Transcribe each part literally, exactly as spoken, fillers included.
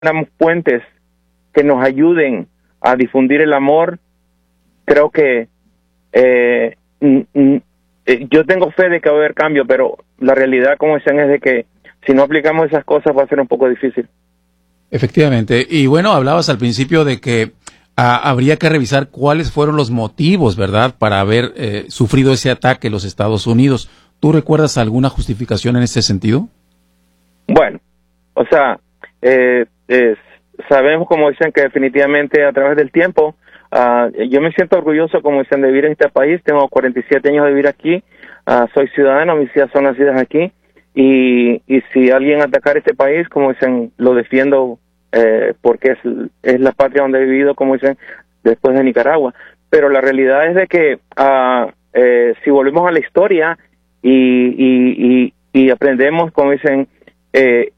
tenemos puentes que nos ayuden a difundir el amor, creo que eh, n- n- eh, yo tengo fe de que va a haber cambio, pero la realidad, como dicen, es de que si no aplicamos esas cosas va a ser un poco difícil. Efectivamente. Y bueno, hablabas al principio de que ah, habría que revisar cuáles fueron los motivos, ¿verdad?, para haber eh, sufrido ese ataque en los Estados Unidos. ¿Tú recuerdas alguna justificación en ese sentido? Bueno, o sea, eh, eh, sabemos, como dicen, que definitivamente a través del tiempo, uh, yo me siento orgulloso, como dicen, de vivir en este país. Tengo cuarenta y siete años de vivir aquí, uh, soy ciudadano, mis hijas son nacidas aquí, y, y si alguien atacara este país, como dicen, lo defiendo eh, porque es, es la patria donde he vivido, como dicen, después de Nicaragua. Pero la realidad es de que uh, eh, si volvemos a la historia y, y, y, y aprendemos, como dicen, eh,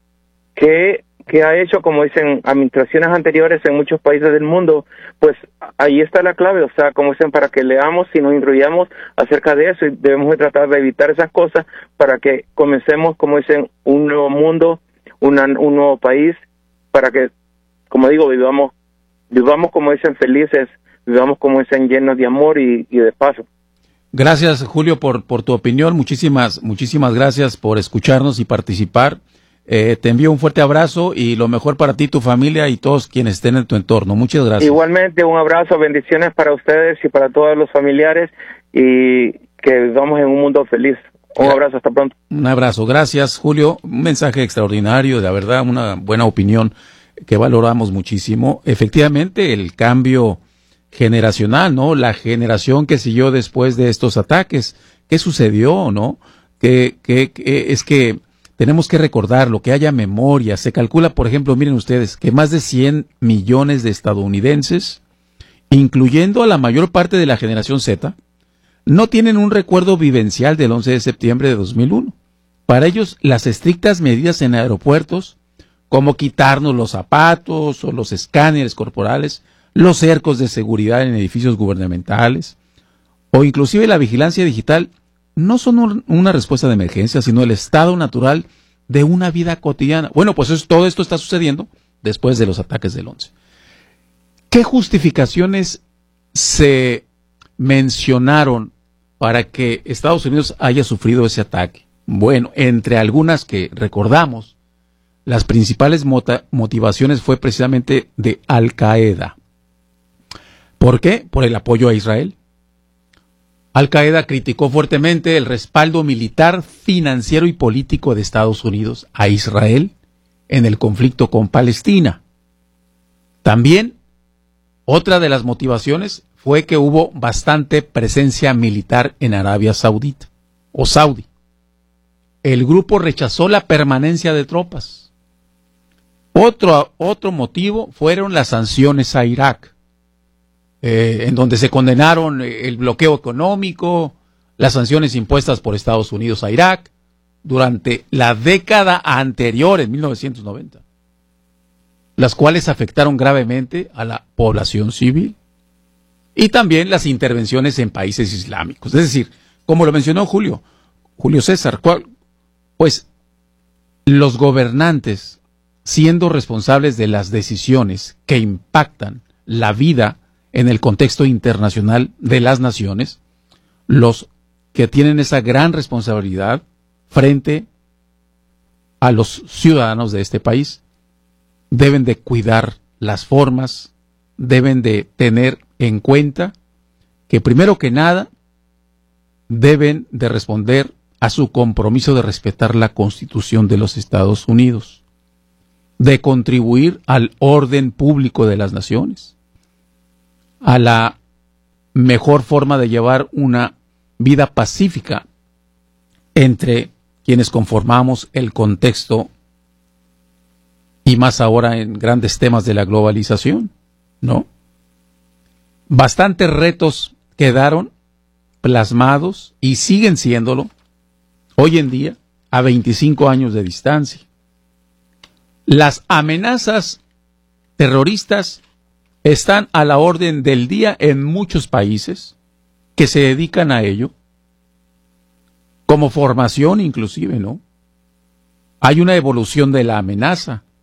que que ha hecho, como dicen, administraciones anteriores en muchos países del mundo, pues ahí está la clave, o sea, como dicen, para que leamos y nos instruyamos acerca de eso, y debemos de tratar de evitar esas cosas para que comencemos, como dicen, un nuevo mundo, una, un nuevo país, para que, como digo, vivamos, vivamos como dicen, felices, vivamos como dicen, llenos de amor y, y de paz. Gracias, Julio, por, por tu opinión. Muchísimas, muchísimas gracias por escucharnos y participar. Eh, te envío un fuerte abrazo y lo mejor para ti, tu familia y todos quienes estén en tu entorno. Muchas gracias. Igualmente, un abrazo, bendiciones para ustedes y para todos los familiares, y que vivamos en un mundo feliz. Un abrazo, hasta pronto. Un abrazo, gracias, Julio. Un mensaje extraordinario, de verdad, una buena opinión que valoramos muchísimo. Efectivamente, el cambio generacional, ¿no? La generación que siguió después de estos ataques. ¿Qué sucedió, no? Que, que, que es que tenemos que recordarlo, que haya memoria. Se calcula, por ejemplo, miren ustedes, que más de cien millones de estadounidenses, incluyendo a la mayor parte de la generación Z, no tienen un recuerdo vivencial del once de septiembre de dos mil uno. Para ellos, las estrictas medidas en aeropuertos, como quitarnos los zapatos o los escáneres corporales, los cercos de seguridad en edificios gubernamentales, o inclusive la vigilancia digital, no son un, una respuesta de emergencia, sino el estado natural de una vida cotidiana. Bueno, pues es, todo esto está sucediendo después de los ataques del once. ¿Qué justificaciones se mencionaron para que Estados Unidos haya sufrido ese ataque? Bueno, entre algunas que recordamos, las principales mota, motivaciones fue precisamente de Al Qaeda. ¿Por qué? Por el apoyo a Israel. Al Qaeda criticó fuertemente el respaldo militar, financiero y político de Estados Unidos a Israel en el conflicto con Palestina. También, otra de las motivaciones fue que hubo bastante presencia militar en Arabia Saudita, o Saudi. El grupo rechazó la permanencia de tropas. Otro, otro motivo fueron las sanciones a Irak, Eh, en donde se condenaron el bloqueo económico, las sanciones impuestas por Estados Unidos a Irak durante la década anterior, en mil novecientos noventa, las cuales afectaron gravemente a la población civil, y también las intervenciones en países islámicos. Es decir, como lo mencionó Julio, Julio César, ¿cuál? Pues los gobernantes, siendo responsables de las decisiones que impactan la vida en el contexto internacional de las naciones, los que tienen esa gran responsabilidad frente a los ciudadanos de este país, deben de cuidar las formas, deben de tener en cuenta que primero que nada deben de responder a su compromiso de respetar la Constitución de los Estados Unidos, de contribuir al orden público de las naciones, a la mejor forma de llevar una vida pacífica entre quienes conformamos el contexto, y más ahora en grandes temas de la globalización, ¿no? Bastantes retos quedaron plasmados y siguen siéndolo hoy en día a veinticinco años de distancia. Las amenazas terroristas están a la orden del día en muchos países que se dedican a ello, como formación inclusive, ¿no? Hay una evolución de la amenaza.